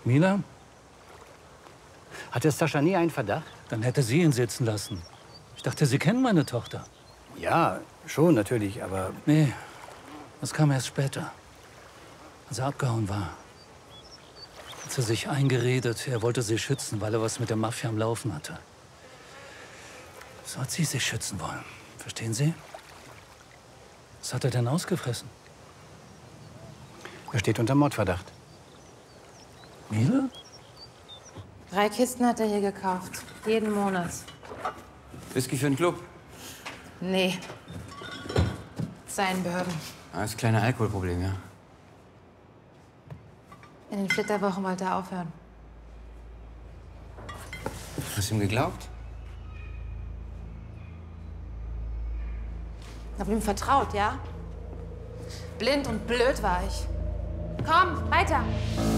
Mila? Hatte Sascha nie einen Verdacht? Dann hätte sie ihn sitzen lassen. Ich dachte, Sie kennen meine Tochter. Ja, schon natürlich, aber... Nee, das kam erst später, als er abgehauen war. Hat er sich eingeredet, er wollte sie schützen, weil er was mit der Mafia am Laufen hatte. So hat sie sich schützen wollen. Verstehen Sie? Was hat er denn ausgefressen? Er steht unter Mordverdacht. Mila? 3 Kisten hat er hier gekauft. Jeden Monat. Whisky für den Club? Nee. Seinen Behörden. Das kleine Alkoholproblem, ja. In den Flitterwochen wollte er aufhören. Hast du ihm geglaubt? Hab ihm vertraut, ja? Blind und blöd war ich. Komm, weiter!